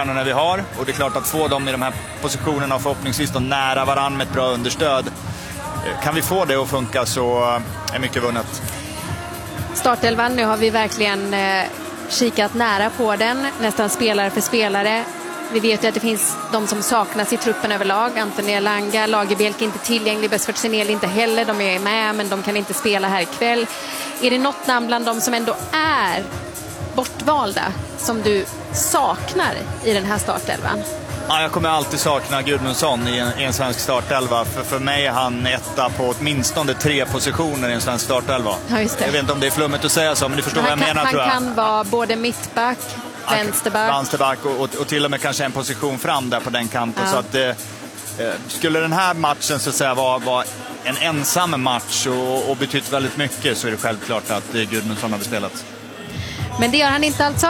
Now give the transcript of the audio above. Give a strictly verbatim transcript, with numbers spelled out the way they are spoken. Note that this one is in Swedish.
stjärnorna vi har. Och det är klart att få dem i de här positionerna och förhoppningsvis då nära varann med ett bra understöd. Kan vi få det att funka så är mycket vunnet. Startelvan, nu har vi verkligen eh, kikat nära på den. Nästan spelare för spelare. Vi vet ju att det finns de som saknas i truppen överlag. Anthony Elanga, Lagerbielke inte tillgänglig, Besford Senel inte heller. De är med men de kan inte spela här ikväll. Är det något namn bland de som ändå är bortvalda som du saknar i den här startelvan? Ja, jag kommer alltid sakna Gudmundsson i en, i en svensk startelva. För, för mig är han etta på åtminstone tre positioner i en svensk startelva. Ja, just det. Jag vet inte om det är flummet att säga så, men du förstår vad jag kan, menar, han tror jag. Han kan vara både mittback, vänsterback. Vänsterback och, och, och till och med kanske en position fram där på den kanten. Ja. Så att, eh, skulle den här matchen så att säga vara, vara en ensam match och, och betytt väldigt mycket, så är det självklart att eh, Gudmundsson hade spelat. Men det gör han inte alltså.